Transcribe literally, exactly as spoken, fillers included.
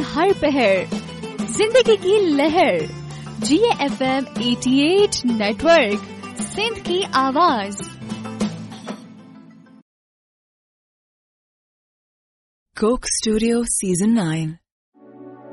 हर पहर, जिंदगी की लहर। जी एफ एम अठासी नेटवर्क, सिंध की आवाज। Coke Studio Season nine.